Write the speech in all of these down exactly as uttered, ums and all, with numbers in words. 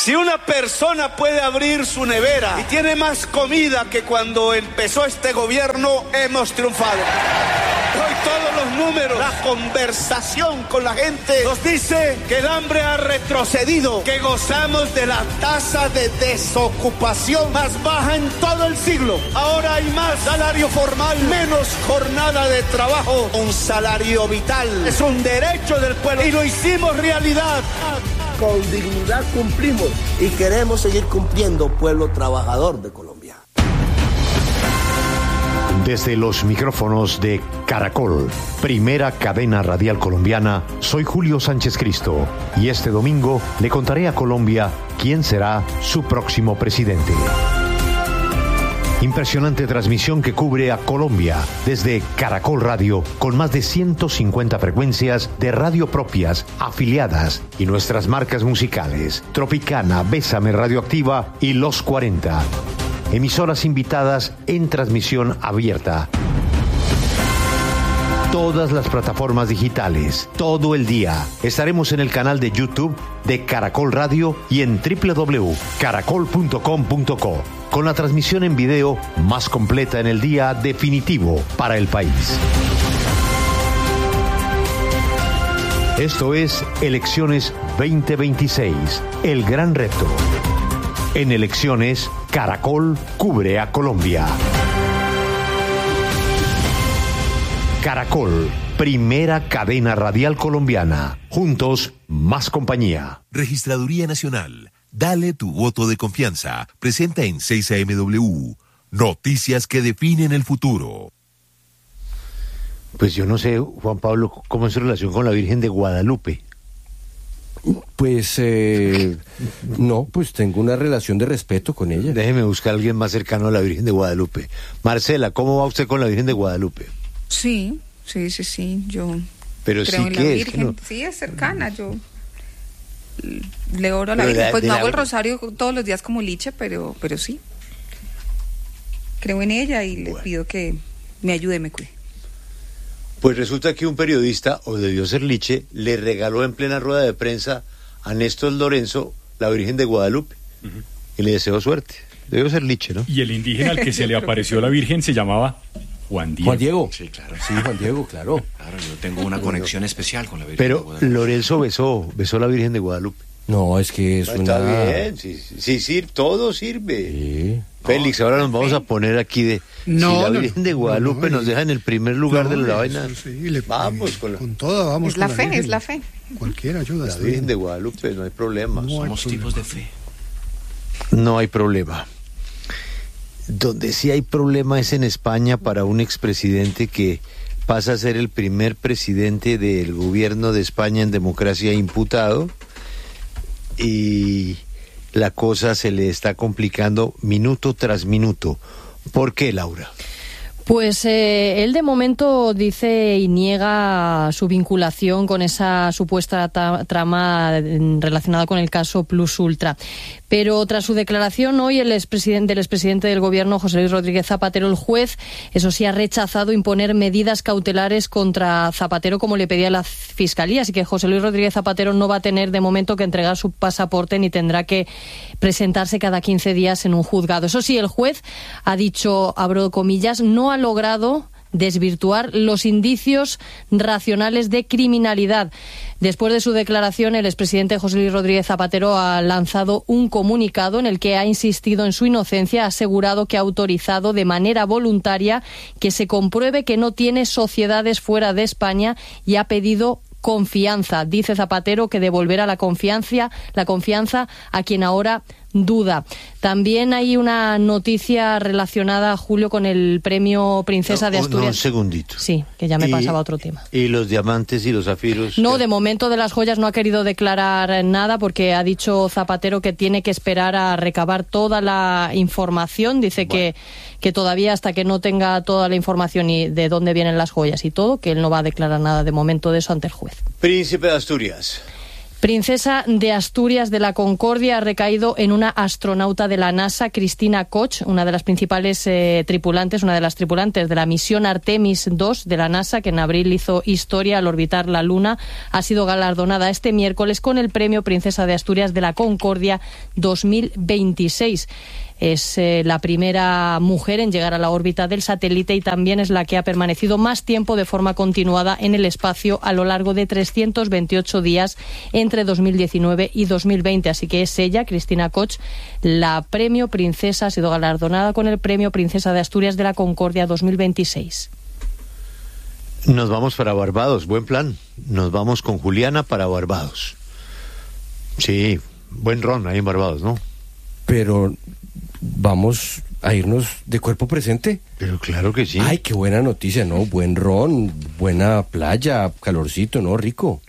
Si una persona puede abrir su nevera y tiene más comida que cuando empezó este gobierno, hemos triunfado. Hoy todos los números, la conversación con la gente nos dice que el hambre ha retrocedido, que gozamos de la tasa de desocupación más baja en todo el siglo. Ahora hay más salario formal, menos jornada de trabajo. Un salario vital es un derecho del pueblo y lo hicimos realidad. Con dignidad cumplimos y queremos seguir cumpliendo, pueblo trabajador de Colombia. Desde los micrófonos de Caracol, primera cadena radial colombiana, soy Julio Sánchez Cristo y este domingo le contaré a Colombia quién será su próximo presidente. Impresionante transmisión que cubre a Colombia desde Caracol Radio, con más de ciento cincuenta frecuencias de radio propias, afiliadas y nuestras marcas musicales: Tropicana, Bésame Radioactiva y Los cuarenta. Emisoras invitadas en transmisión abierta. Todas las plataformas digitales, todo el día. Estaremos en el canal de YouTube de Caracol Radio y en doble u doble u doble u punto caracol punto com punto co, con la transmisión en video más completa en el día definitivo para el país. Esto es Elecciones veinte veintiséis, el gran reto. En Elecciones, Caracol cubre a Colombia. Caracol, primera cadena radial colombiana. Juntos, más compañía. Registraduría Nacional. Dale tu voto de confianza. Presenta en seis A M W. Noticias que definen el futuro. Pues yo no sé, Juan Pablo, cómo es su relación con la Virgen de Guadalupe. Pues, eh, no, pues tengo una relación de respeto con ella. Déjeme buscar a alguien más cercano a la Virgen de Guadalupe. Marcela, ¿cómo va usted con la Virgen de Guadalupe? Sí, sí, sí, sí, yo Pero creo sí en que la es, Virgen. ¿no? Sí, es cercana, yo le oro a la Pero Virgen. la- Pues de no la- hago el rosario todos los días como Liche, pero, pero sí. Creo en ella y le Bueno. pido que me ayude, me cuide. Pues resulta que un periodista, o debió ser Liche, le regaló en plena rueda de prensa a Néstor Lorenzo la Virgen de Guadalupe. Uh-huh. Y le deseó suerte. Debió ser Liche, ¿no? Y el indígena al que se le apareció la Virgen se llamaba Juan Diego. Juan Diego. Sí, claro. Sí, Juan Diego, claro. Claro, yo tengo una conexión especial con la Virgen de Pero Guadalupe. Lorenzo besó, besó la Virgen de Guadalupe. No, es que es No, una... está bien, sí, sí, sí, sí, todo sirve. Sí. Félix, ahora nos vamos a poner aquí de... No, si la no, Virgen de Guadalupe no, no, nos y- deja en el primer lugar No, de la eso vaina. sí, le- vamos y- con la, con toda, vamos Es la con fe, Virgen. es la fe. Cualquier ayuda. la está Virgen bien. de Guadalupe, no hay problema. No hay Somos problema. tipos de fe. No hay problema. Donde sí hay problema es en España para un expresidente que pasa a ser el primer presidente del gobierno de España en democracia imputado, y la cosa se le está complicando minuto tras minuto. ¿Por qué, Laura? Pues eh, él de momento dice y niega su vinculación con esa supuesta ta- trama relacionada con el caso Plus Ultra. Pero tras su declaración hoy, el expresidente, el expresidente del gobierno, José Luis Rodríguez Zapatero, el juez, eso sí, ha rechazado imponer medidas cautelares contra Zapatero como le pedía la Fiscalía. Así que José Luis Rodríguez Zapatero no va a tener de momento que entregar su pasaporte ni tendrá que presentarse cada quince días en un juzgado. Eso sí, el juez ha dicho, abro comillas, no ha logrado desvirtuar los indicios racionales de criminalidad. Después de su declaración, el expresidente José Luis Rodríguez Zapatero ha lanzado un comunicado en el que ha insistido en su inocencia, ha asegurado que ha autorizado de manera voluntaria que se compruebe que no tiene sociedades fuera de España y ha pedido confianza. Dice Zapatero que devolverá la confianza, la confianza a quien ahora duda. También hay una noticia relacionada, Julio, con el premio Princesa de No, Asturias. no, un segundito. Sí, que ya me Y- pasaba a otro tema. ¿Y los diamantes y los zafiros? No, de momento de las joyas no ha querido declarar nada porque ha dicho Zapatero que tiene que esperar a recabar toda la información. Dice Bueno. que, que todavía hasta que no tenga toda la información y de dónde vienen las joyas y todo, que él no va a declarar nada de momento de eso ante el juez. Príncipe de Asturias. Princesa de Asturias de la Concordia ha recaído en una astronauta de la NASA, Cristina Koch, una de las principales eh, tripulantes, una de las tripulantes de la misión Artemis dos de la NASA, que en abril hizo historia al orbitar la Luna. Ha sido galardonada este miércoles con el premio Princesa de Asturias de la Concordia dos mil veintiséis. Es eh, la primera mujer en llegar a la órbita del satélite y también es la que ha permanecido más tiempo de forma continuada en el espacio a lo largo de trescientos veintiocho días entre dos mil diecinueve y dos mil veinte. Así que es ella, Cristina Koch, la premio Princesa, ha sido galardonada con el premio Princesa de Asturias de la Concordia dos mil veintiséis. Nos vamos para Barbados, buen plan. Nos vamos con Juliana para Barbados. Sí, buen ron ahí en Barbados, ¿no? Pero vamos a irnos de cuerpo presente. Pero claro que sí. Ay, qué buena noticia, ¿no? Buen ron, buena playa, calorcito, ¿no? Rico.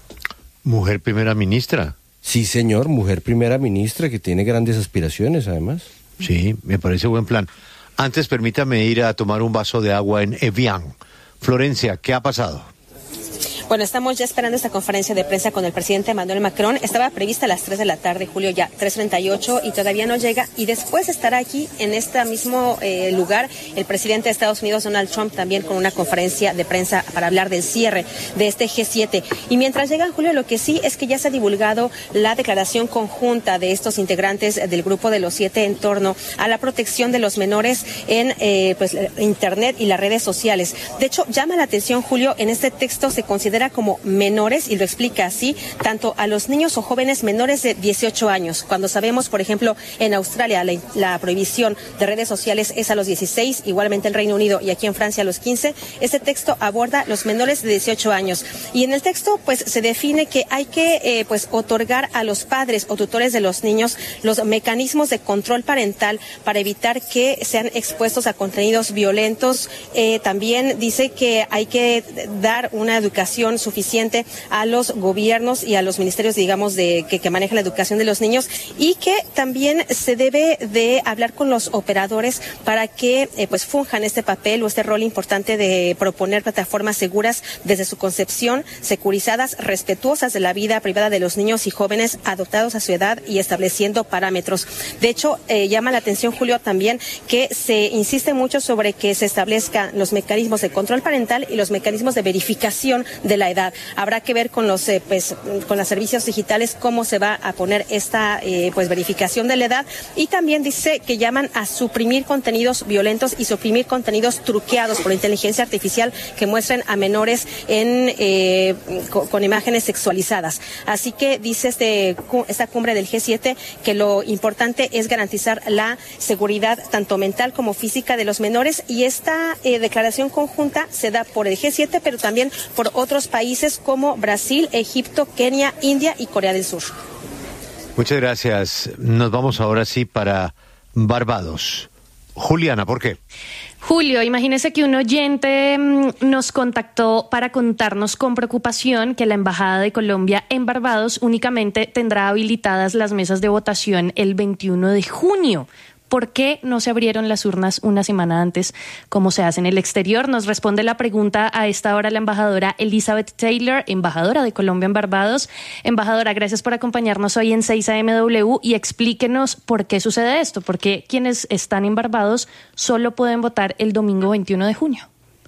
Mujer primera ministra. Sí, señor, mujer primera ministra que tiene grandes aspiraciones, además. Sí, me parece buen plan. Antes, permítame ir a tomar un vaso de agua en Evian. Florencia, ¿qué ha pasado? Bueno, estamos ya esperando esta conferencia de prensa con el presidente Emmanuel Macron. Estaba prevista a las tres de la tarde, Julio, ya tres treinta y ocho, y todavía no llega. Y después estará aquí, en este mismo eh, lugar, el presidente de Estados Unidos, Donald Trump, también con una conferencia de prensa para hablar del cierre de este G siete. Y mientras llegan, Julio, lo que sí es que ya se ha divulgado la declaración conjunta de estos integrantes del Grupo de los Siete en torno a la protección de los menores en eh, pues, Internet y las redes sociales. De hecho, llama la atención, Julio, en este texto se considera como menores, y lo explica así, tanto a los niños o jóvenes menores de dieciocho años, cuando sabemos, por ejemplo, en Australia la, la prohibición de redes sociales es a los dieciséis, igualmente en Reino Unido y aquí en Francia a los quince. Este texto aborda los menores de dieciocho años, y en el texto pues se define que hay que eh, pues otorgar a los padres o tutores de los niños los mecanismos de control parental para evitar que sean expuestos a contenidos violentos. Eh, también dice que hay que dar una educación suficiente a los gobiernos y a los ministerios, digamos, de que, que manejan la educación de los niños, y que también se debe de hablar con los operadores para que eh, pues funjan este papel o este rol importante de proponer plataformas seguras desde su concepción, securizadas, respetuosas de la vida privada de los niños y jóvenes, adoptados a su edad y estableciendo parámetros. De hecho, eh, llama la atención, Julio, también que se insiste mucho sobre que se establezcan los mecanismos de control parental y los mecanismos de verificación de la edad. Habrá que ver con los eh, pues con los servicios digitales cómo se va a poner esta eh, pues verificación de la edad, y también dice que llaman a suprimir contenidos violentos y suprimir contenidos truqueados por inteligencia artificial que muestren a menores en eh, con, con imágenes sexualizadas. Así que dice este esta cumbre del G siete que lo importante es garantizar la seguridad tanto mental como física de los menores, y esta eh, declaración conjunta se da por el G siete, pero también por otros países como Brasil, Egipto, Kenia, India y Corea del Sur. Muchas gracias. Nos vamos ahora sí para Barbados. Juliana, ¿por qué? Julio, imagínese que un oyente nos contactó para contarnos con preocupación que la Embajada de Colombia en Barbados únicamente tendrá habilitadas las mesas de votación el veintiuno de junio. ¿Por qué no se abrieron las urnas una semana antes, como se hace en el exterior? Nos responde la pregunta a esta hora la embajadora Elizabeth Taylor, embajadora de Colombia en Barbados. Embajadora, gracias por acompañarnos hoy en seis A M W y explíquenos por qué sucede esto, por qué quienes están en Barbados solo pueden votar el domingo veintiuno de junio.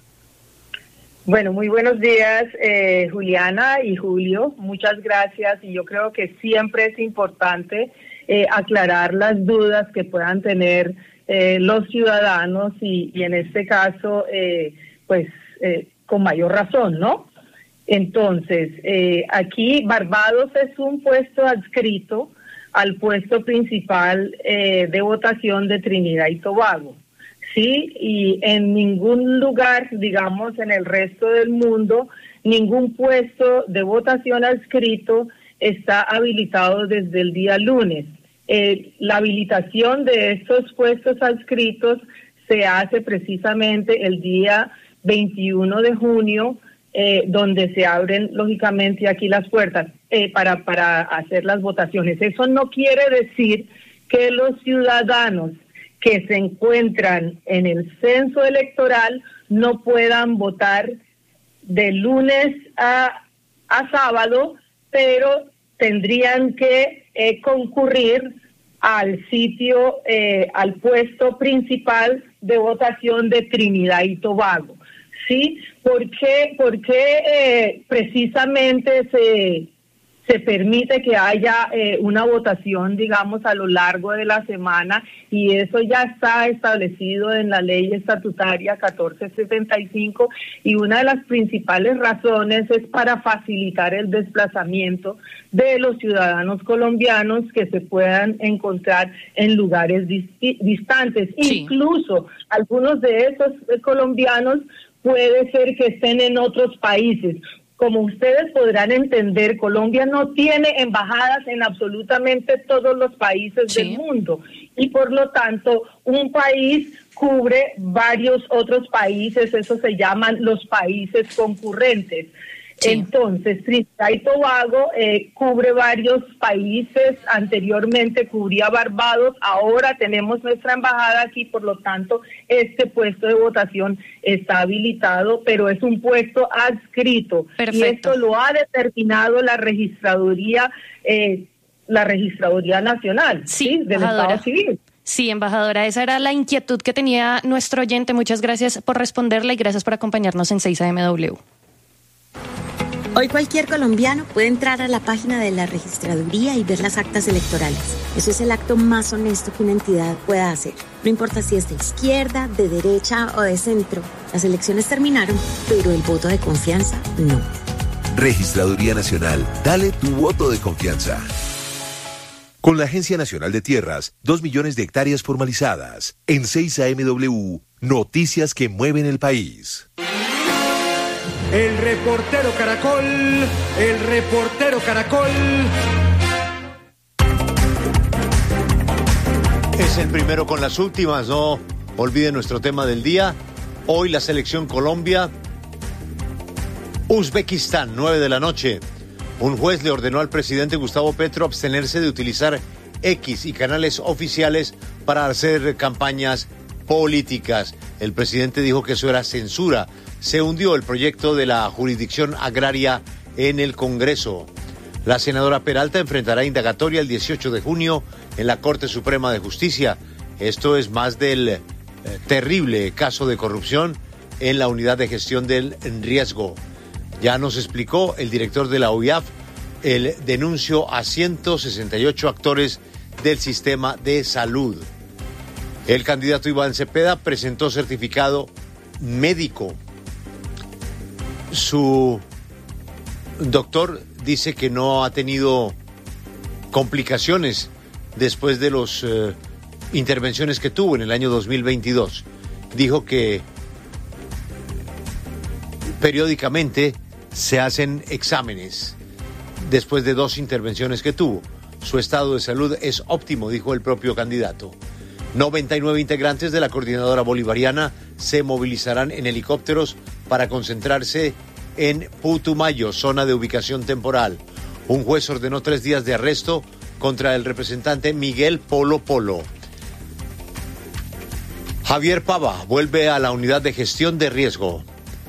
Bueno, muy buenos días, eh, Juliana y Julio. Muchas gracias, y yo creo que siempre es importante Eh, aclarar las dudas que puedan tener eh, los ciudadanos y, y en este caso, eh, pues, eh, con mayor razón, ¿no? Entonces, eh, aquí Barbados es un puesto adscrito al puesto principal eh, de votación de Trinidad y Tobago, ¿sí? Y en ningún lugar, digamos, en el resto del mundo, ningún puesto de votación adscrito está habilitado desde el día lunes. Eh, la habilitación de estos puestos adscritos se hace precisamente el día veintiuno de junio, eh, donde se abren lógicamente aquí las puertas eh, para, para hacer las votaciones. Eso no quiere decir que los ciudadanos que se encuentran en el censo electoral no puedan votar de lunes a, a sábado, pero tendrían que eh, concurrir al sitio, eh, al puesto principal de votación de Trinidad y Tobago. ¿Sí? ¿Por qué, por qué eh, precisamente se, se permite que haya eh, una votación, digamos, a lo largo de la semana? Y eso ya está establecido en la ley estatutaria catorce setenta y cinco, y una de las principales razones es para facilitar el desplazamiento de los ciudadanos colombianos que se puedan encontrar en lugares disti- distantes. Sí. Incluso algunos de esos eh, colombianos puede ser que estén en otros países. Como ustedes podrán entender, Colombia no tiene embajadas en absolutamente todos los países sí. del mundo, y por lo tanto un país cubre varios otros países, eso se llaman los países concurrentes. Sí. Entonces, Trinidad y Tobago eh, cubre varios países, anteriormente cubría Barbados, ahora tenemos nuestra embajada aquí, por lo tanto, este puesto de votación está habilitado, pero es un puesto adscrito. Perfecto. Y esto lo ha determinado la registraduría, eh, la registraduría nacional, sí, ¿sí? del Estado Civil. Sí, embajadora, esa era la inquietud que tenía nuestro oyente. Muchas gracias por responderla y gracias por acompañarnos en seis A M W. Hoy cualquier colombiano puede entrar a la página de la registraduría y ver las actas electorales. Eso es el acto más honesto que una entidad pueda hacer. No importa si es de izquierda, de derecha o de centro. Las elecciones terminaron, pero el voto de confianza no. Registraduría Nacional, dale tu voto de confianza. Con la Agencia Nacional de Tierras, dos millones de hectáreas formalizadas. En seis A M W, noticias que mueven el país. El reportero Caracol, el reportero Caracol. Es el primero con las últimas, no olviden nuestro tema del día. Hoy la selección Colombia, Uzbekistán, nueve de la noche. Un juez le ordenó al presidente Gustavo Petro abstenerse de utilizar X y canales oficiales para hacer campañas políticas. El presidente dijo que eso era censura. Se hundió el proyecto de la jurisdicción agraria en el Congreso. La senadora Peralta enfrentará indagatoria el dieciocho de junio en la Corte Suprema de Justicia. Esto es más del eh, terrible caso de corrupción en la unidad de gestión del riesgo. Ya nos explicó el director de la O I A F el denuncio a ciento sesenta y ocho actores del sistema de salud. El candidato Iván Cepeda presentó certificado médico. Su doctor dice que no ha tenido complicaciones después de las eh, intervenciones que tuvo en el año dos mil veintidós. Dijo que periódicamente se hacen exámenes después de dos intervenciones que tuvo. Su estado de salud es óptimo, dijo el propio candidato. noventa y nueve integrantes de la coordinadora bolivariana se movilizarán en helicópteros para concentrarse en Putumayo, zona de ubicación temporal. Un juez ordenó tres días de arresto contra el representante Miguel Polo Polo. Javier Pava vuelve a la unidad de gestión de riesgo.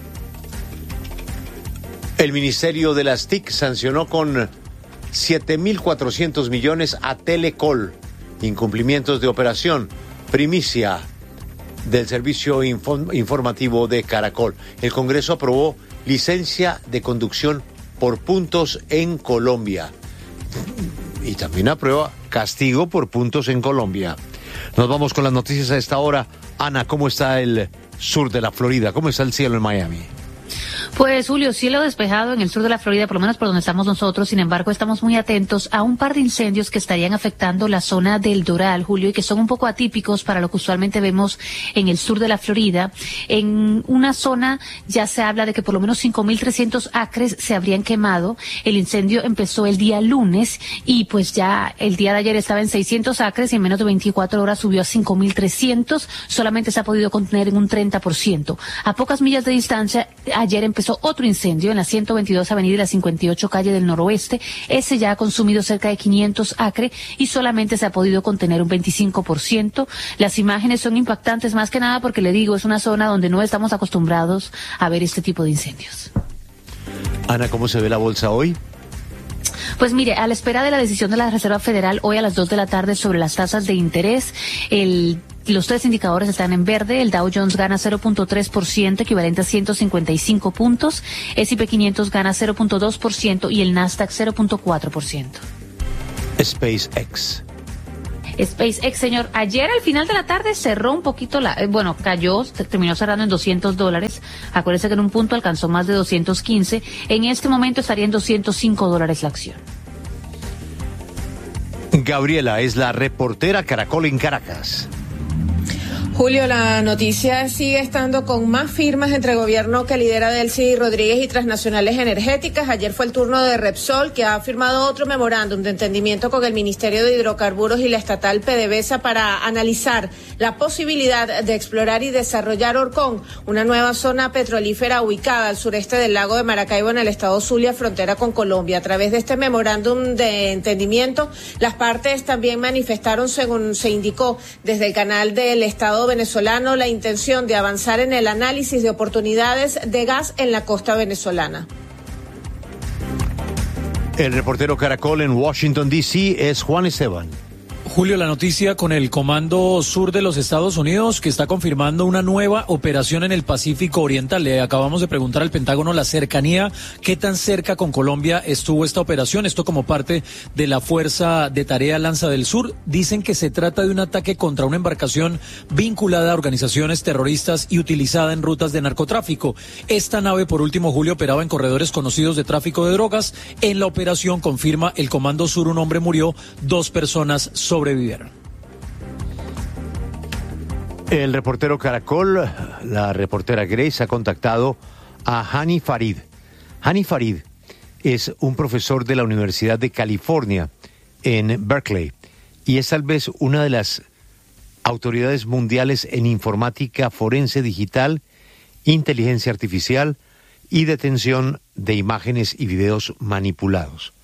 El Ministerio de las T I C sancionó con siete mil cuatrocientos millones a Telecol. Incumplimientos de operación. Primicia del servicio info- informativo de Caracol. El Congreso aprobó licencia de conducción por puntos en Colombia. Y también aprueba castigo por puntos en Colombia. Nos vamos con las noticias a esta hora. Ana, ¿cómo está el sur de la Florida? ¿Cómo está el cielo en Miami? Pues, Julio, cielo despejado en el sur de la Florida, por lo menos por donde estamos nosotros. Sin embargo, estamos muy atentos a un par de incendios que estarían afectando la zona del Doral, Julio, y que son un poco atípicos para lo que usualmente vemos en el sur de la Florida. En una zona ya se habla de que por lo menos cinco mil trescientos acres se habrían quemado. El incendio empezó el día lunes y pues ya el día de ayer estaba en seiscientos acres y en menos de veinticuatro horas subió a cinco mil trescientos. Solamente se ha podido contener en un treinta por ciento. A pocas millas de distancia, ayer empezó otro incendio en la ciento veintidós avenida y la cincuenta y ocho calle del noroeste. Ese ya ha consumido cerca de quinientos acres y solamente se ha podido contener un veinticinco por ciento. Las imágenes son impactantes más que nada porque, le digo, es una zona donde no estamos acostumbrados a ver este tipo de incendios. Ana, ¿cómo se ve la bolsa hoy? Pues mire, a la espera de la decisión de la Reserva Federal hoy a las dos de la tarde sobre las tasas de interés, el los tres indicadores están en verde. El Dow Jones gana cero punto tres por ciento, equivalente a ciento cincuenta y cinco puntos. ese y pe quinientos gana cero punto dos por ciento y el Nasdaq cero punto cuatro por ciento. SpaceX. SpaceX, señor, ayer al final de la tarde cerró un poquito, la, eh, bueno, cayó, terminó cerrando en doscientos dólares. Acuérdese que en un punto alcanzó más de doscientos quince. En este momento estaría en doscientos cinco dólares la acción. Gabriela es la reportera Caracol en Caracas. Julio, la noticia sigue estando con más firmas entre gobierno que lidera Delcy Rodríguez y transnacionales energéticas. Ayer fue el turno de Repsol, que ha firmado otro memorándum de entendimiento con el Ministerio de Hidrocarburos y la estatal PDVSA para analizar la posibilidad de explorar y desarrollar Orcón, una nueva zona petrolífera ubicada al sureste del lago de Maracaibo en el estado Zulia, frontera con Colombia. A través de este memorándum de entendimiento, las partes también manifestaron, según se indicó desde el canal del estado venezolano, la intención de avanzar en el análisis de oportunidades de gas en la costa venezolana. El reportero Caracol en Washington, D C es Juan Esteban. Julio, la noticia con el Comando Sur de los Estados Unidos, que está confirmando una nueva operación en el Pacífico Oriental. Le acabamos de preguntar al Pentágono la cercanía, qué tan cerca con Colombia estuvo esta operación, esto como parte de la Fuerza de Tarea Lanza del Sur. Dicen que se trata de un ataque contra una embarcación vinculada a organizaciones terroristas y utilizada en rutas de narcotráfico. Esta nave, por último, Julio, operaba en corredores conocidos de tráfico de drogas. En la operación, confirma el Comando Sur, un hombre murió, dos personas sobrevivieron. El reportero Caracol, la reportera Grace, ha contactado a Hani Farid. Hani Farid es un profesor de la Universidad de California en Berkeley y es tal vez una de las autoridades mundiales en informática forense digital, inteligencia artificial y detención de imágenes y videos manipulados.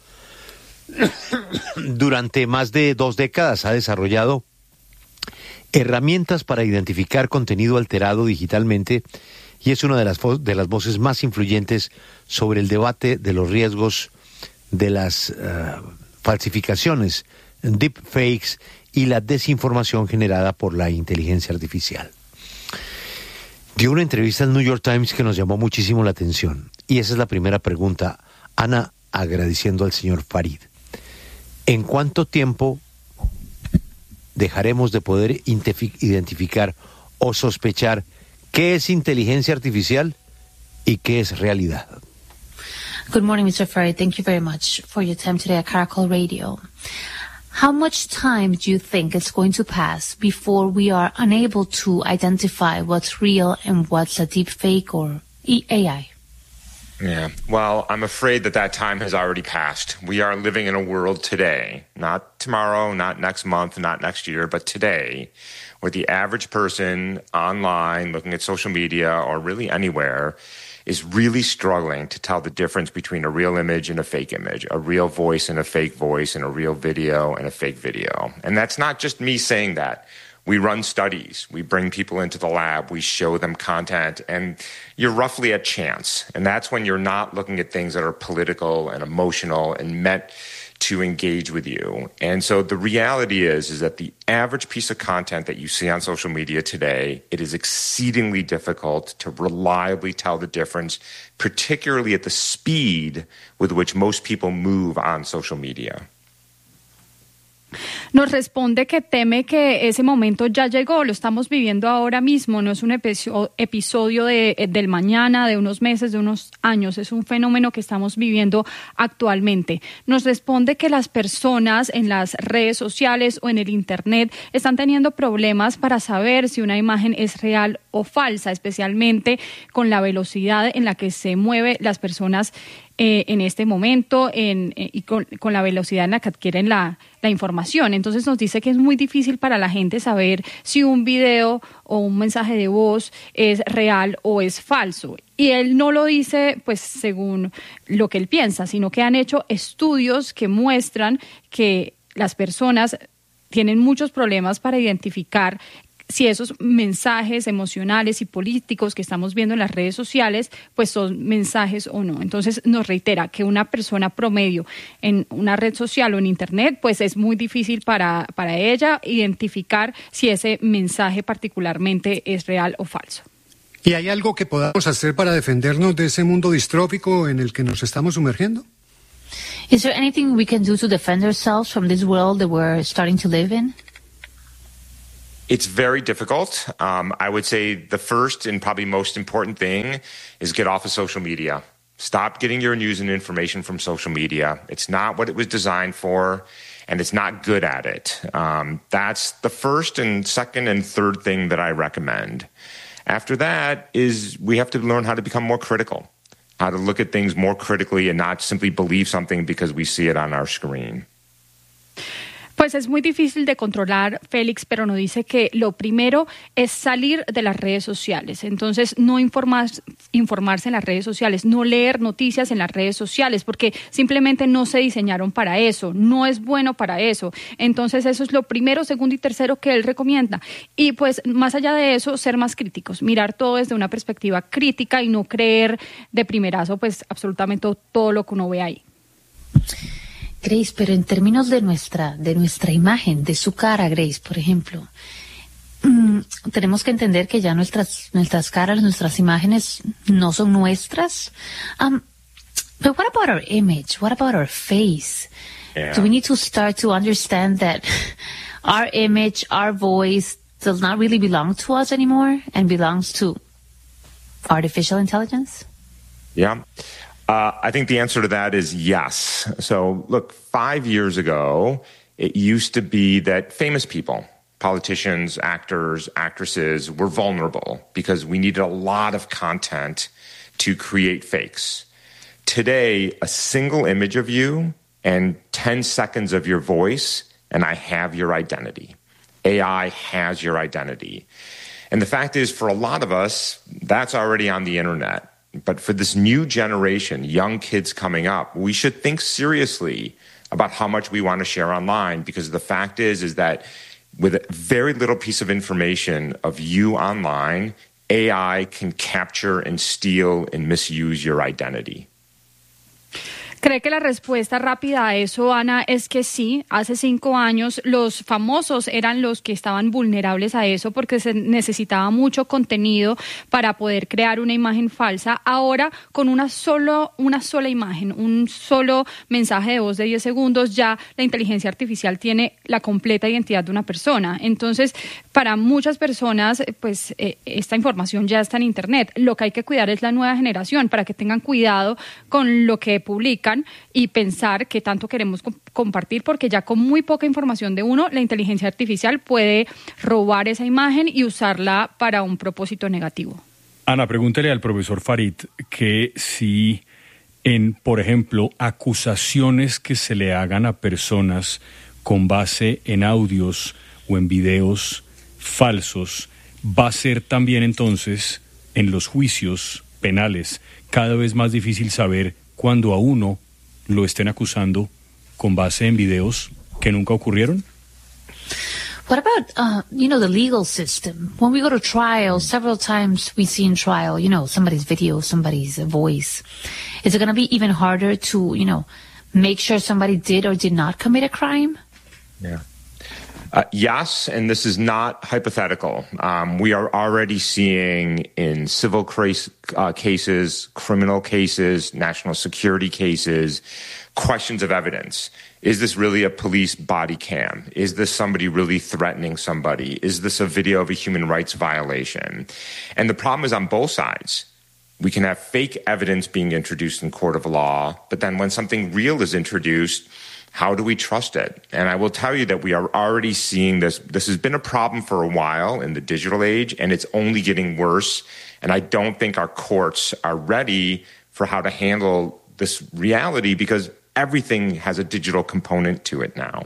Durante más de dos décadas ha desarrollado herramientas para identificar contenido alterado digitalmente y es una de las, vo- de las voces más influyentes sobre el debate de los riesgos de las uh, falsificaciones, deepfakes y la desinformación generada por la inteligencia artificial. Dio una entrevista al New York Times que nos llamó muchísimo la atención y esa es la primera pregunta. Ana, agradeciendo al señor Farid. ¿En cuánto tiempo dejaremos de poder identificar o sospechar qué es inteligencia artificial y qué es realidad? Good morning, Mister Farid. Thank you very much for your time today at Caracol Radio. How much time do you think it's going to pass before we are unable to identify what's real and what's a deep fake or A I? Yeah, well, I'm afraid that that time has already passed. We are living in a world today, not tomorrow, not next month, not next year, but today, where the average person online looking at social media or really anywhere is really struggling to tell the difference between a real image and a fake image, a real voice and a fake voice, and a real video and a fake video. And that's not just me saying that. We run studies, we bring people into the lab, we show them content, and you're roughly at chance. And that's when you're not looking at things that are political and emotional and meant to engage with you. And so the reality is, is that the average piece of content that you see on social media today, it is exceedingly difficult to reliably tell the difference, particularly at the speed with which most people move on social media. Nos responde que teme que ese momento ya llegó, lo estamos viviendo ahora mismo, no es un episodio de, del mañana, de unos meses, de unos años, es un fenómeno que estamos viviendo actualmente. Nos responde que las personas en las redes sociales o en el Internet están teniendo problemas para saber si una imagen es real o falsa, especialmente con la velocidad en la que se mueven las personas Eh, en este momento en, eh, y con, con la velocidad en la que adquieren la, la información. Entonces nos dice que es muy difícil para la gente saber si un video o un mensaje de voz es real o es falso. Y él no lo dice pues según lo que él piensa, sino que han hecho estudios que muestran que las personas tienen muchos problemas para identificar si esos mensajes emocionales y políticos que estamos viendo en las redes sociales, pues son mensajes o no. Entonces nos reitera que una persona promedio en una red social o en internet, pues es muy difícil para, para ella identificar si ese mensaje particularmente es real o falso. ¿Y hay algo que podamos hacer para defendernos de ese mundo distrófico en el que nos estamos sumergiendo? Is there anything we can do to defend ourselves from this world that we're starting to live in? It's very difficult. Um, I would say the first and probably most important thing is get off of social media. Stop getting your news and information from social media. It's not what it was designed for, and it's not good at it. Um, that's the first and second and third thing that I recommend. After that is we have to learn how to become more critical, how to look at things more critically and not simply believe something because we see it on our screen. Pues es muy difícil de controlar, Félix, pero nos dice que lo primero es salir de las redes sociales. Entonces, no informar, informarse en las redes sociales, no leer noticias en las redes sociales, porque simplemente no se diseñaron para eso, no es bueno para eso. Entonces, eso es lo primero, segundo y tercero que él recomienda. Y pues, más allá de eso, ser más críticos, mirar todo desde una perspectiva crítica y no creer de primerazo, pues, absolutamente todo lo que uno ve ahí. Grace, pero en términos de nuestra, de nuestra imagen, de su cara, Grace, por ejemplo, mmm, tenemos que entender que ya nuestras, nuestras caras, nuestras imágenes no son nuestras. Um, but what about our image? What about our face? Yeah. Do we need to start to understand that our image, our voice does not really belong to us anymore and belongs to artificial intelligence? Yeah. Uh, I think the answer to that is yes. So, look, five years ago, it used to be that famous people, politicians, actors, actresses, were vulnerable because we needed a lot of content to create fakes. Today, a single image of you and ten seconds of your voice, and I have your identity. A I has your identity. And the fact is, for a lot of us, that's already on the internet. But for this new generation, young kids coming up, we should think seriously about how much we want to share online, because the fact is, is that with a very little piece of information of you online, A I can capture and steal and misuse your identity. ¿Cree que la respuesta rápida a eso, Ana, es que sí? Hace cinco años los famosos eran los que estaban vulnerables a eso porque se necesitaba mucho contenido para poder crear una imagen falsa. Ahora, con una, solo, una sola imagen, un solo mensaje de voz de diez segundos, ya la inteligencia artificial tiene la completa identidad de una persona. Entonces, para muchas personas, pues eh, esta información ya está en Internet. Lo que hay que cuidar es la nueva generación para que tengan cuidado con lo que publican y pensar que tanto queremos comp- compartir, porque ya con muy poca información de uno, la inteligencia artificial puede robar esa imagen y usarla para un propósito negativo. Ana, pregúntele al profesor Farid que si en, por ejemplo, acusaciones que se le hagan a personas con base en audios o en videos falsos, va a ser también entonces en los juicios penales cada vez más difícil saber cuando a uno lo estén acusando con base en videos que nunca ocurrieron? What about, uh, you know, the legal system? When we go to trial, several times we see in trial, you know, somebody's video, somebody's voice. Is it going to be even harder to, you know, make sure somebody did or did not commit a crime? Yeah. Uh, yes, and this is not hypothetical. Um, we are already seeing in civil case, uh, cases, criminal cases, national security cases, questions of evidence. Is this really a police body cam? Is this somebody really threatening somebody? Is this a video of a human rights violation? And the problem is on both sides. We can have fake evidence being introduced in court of law, but then when something real is introduced, how do we trust it? And I will tell you that we are already seeing this. This has been a problem for a while in the digital age, and it's only getting worse. And I don't think our courts are ready for how to handle this reality because everything has a digital component to it now.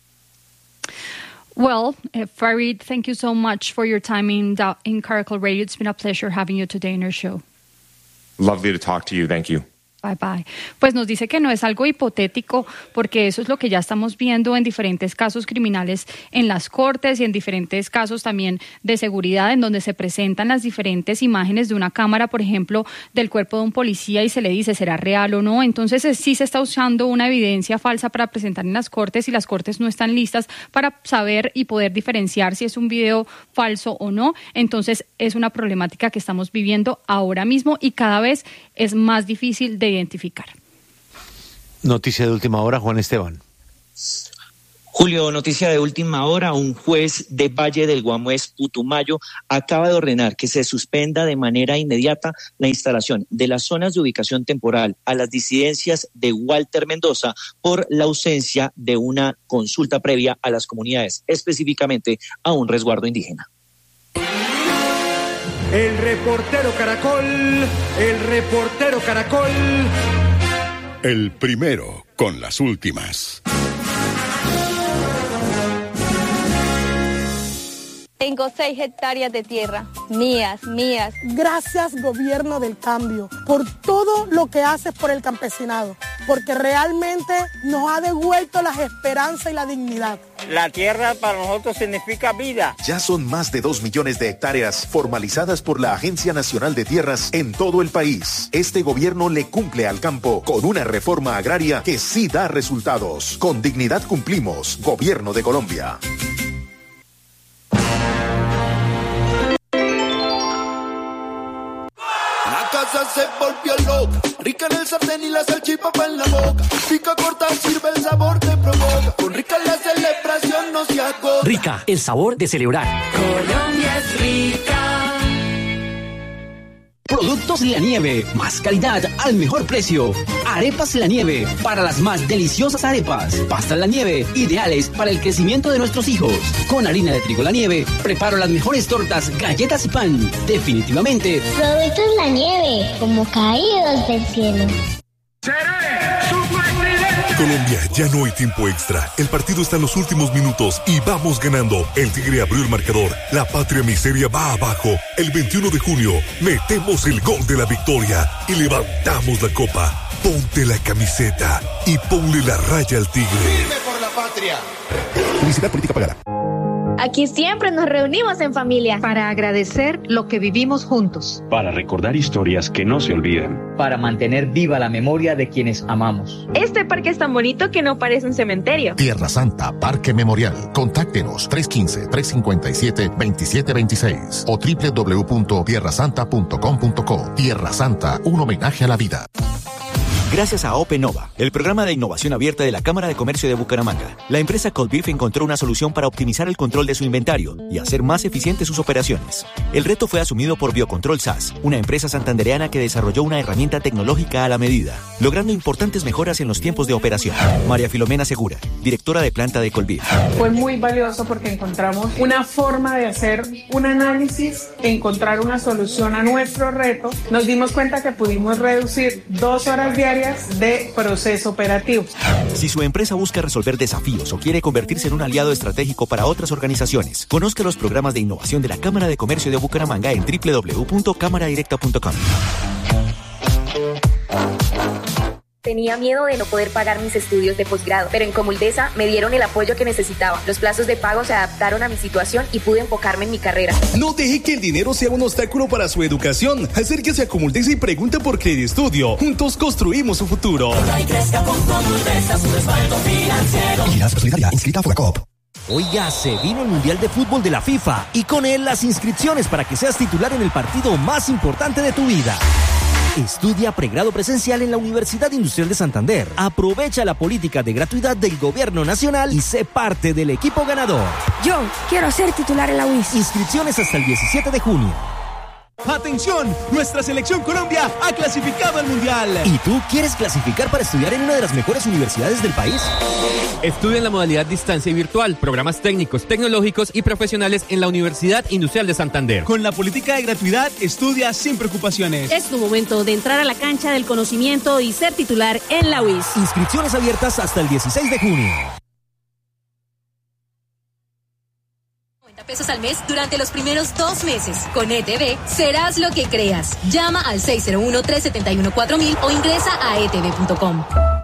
Well, uh, Farid, thank you so much for your time in, in Caracol Radio. It's been a pleasure having you today in our show. Lovely to talk to you. Thank you. Bye bye. Pues nos dice que no es algo hipotético, porque eso es lo que ya estamos viendo en diferentes casos criminales en las cortes y en diferentes casos también de seguridad, en donde se presentan las diferentes imágenes de una cámara, por ejemplo, del cuerpo de un policía y se le dice será real o no. Entonces sí se está usando una evidencia falsa para presentar en las cortes y las cortes no están listas para saber y poder diferenciar si es un video falso o no. Entonces es una problemática que estamos viviendo ahora mismo y cada vez es más difícil de identificar. Noticia de última hora, Juan Esteban. Julio, noticia de última hora, un juez de Valle del Guamués, Putumayo, acaba de ordenar que se suspenda de manera inmediata la instalación de las zonas de ubicación temporal a las disidencias de Walter Mendoza por la ausencia de una consulta previa a las comunidades, específicamente a un resguardo indígena. El reportero Caracol, el reportero Caracol. El primero con las últimas. Tengo seis hectáreas de tierra, mías, mías. Gracias, gobierno del cambio, por todo lo que haces por el campesinado, porque realmente nos ha devuelto la esperanza y la dignidad. La tierra para nosotros significa vida. Ya son más de dos millones de hectáreas formalizadas por la Agencia Nacional de Tierras en todo el país. Este gobierno le cumple al campo con una reforma agraria que sí da resultados. Con dignidad cumplimos, Gobierno de Colombia. Se volvió loca, rica en el sartén y la salchipapa en la boca. Pica corta, sirve el sabor te provoca. Con Rica la celebración no se agota. Rica, el sabor de celebrar. Colombia es rica. Productos La Nieve, más calidad al mejor precio. Arepas La Nieve, para las más deliciosas arepas. Pastas La Nieve, ideales para el crecimiento de nuestros hijos. Con harina de trigo La Nieve, preparo las mejores tortas, galletas y pan. Definitivamente. Productos La Nieve, como caídos del cielo. Colombia, ya no hay tiempo extra. El partido está en los últimos minutos y vamos ganando. El Tigre abrió el marcador. La patria miseria va abajo. El veintiuno de junio metemos el gol de la victoria y levantamos la copa. Ponte la camiseta y ponle la raya al Tigre. Firme por la patria. Publicidad política pagada. Aquí siempre nos reunimos en familia. Para agradecer lo que vivimos juntos. Para recordar historias que no se olvidan. Para mantener viva la memoria de quienes amamos. Este parque es tan bonito que no parece un cementerio. Tierra Santa, Parque Memorial. Contáctenos tres uno cinco, tres cinco siete, dos siete dos seis o doble u doble u doble u punto tierra santa punto com punto co. Tierra Santa, un homenaje a la vida. Gracias a OpenNova, el programa de innovación abierta de la Cámara de Comercio de Bucaramanga, la empresa Colbeef encontró una solución para optimizar el control de su inventario y hacer más eficientes sus operaciones. El reto fue asumido por Biocontrol S A S, una empresa santandereana que desarrolló una herramienta tecnológica a la medida, logrando importantes mejoras en los tiempos de operación. María Filomena Segura, directora de planta de Colbeef. Fue muy valioso porque encontramos una forma de hacer un análisis, encontrar una solución a nuestro reto. Nos dimos cuenta que pudimos reducir dos horas diarias de proceso operativo. Si su empresa busca resolver desafíos o quiere convertirse en un aliado estratégico para otras organizaciones, conozca los programas de innovación de la Cámara de Comercio de Bucaramanga en doble u doble u doble u punto cámara directa punto com. Tenía miedo de no poder pagar mis estudios de posgrado, pero en Comuldesa me dieron el apoyo que necesitaba. Los plazos de pago se adaptaron a mi situación y pude enfocarme en mi carrera. No deje que el dinero sea un obstáculo para su educación. Acérquese a Comuldesa y pregunte por Credistudio. Juntos construimos su futuro. Vigilance Solidaria, inscrita a Fogacop. Oiga, se vino el Mundial de Fútbol de la FIFA y con él las inscripciones para que seas titular en el partido más importante de tu vida. Estudia pregrado presencial en la Universidad Industrial de Santander. Aprovecha la política de gratuidad del Gobierno Nacional y sé parte del equipo ganador. Yo quiero ser titular en la U I S. Inscripciones hasta el diecisiete de junio. ¡Atención! Nuestra selección Colombia ha clasificado al Mundial. ¿Y tú quieres clasificar para estudiar en una de las mejores universidades del país? Estudia en la modalidad distancia y virtual, programas técnicos, tecnológicos y profesionales en la Universidad Industrial de Santander. Con la política de gratuidad, estudia sin preocupaciones. Es tu momento de entrar a la cancha del conocimiento y ser titular en la U I S. Inscripciones abiertas hasta el dieciséis de junio. pesos al mes durante los primeros dos meses. Con E T V, serás lo que creas. Llama al seis cero uno, tres siete uno, cuatro mil o ingresa a e t v punto com.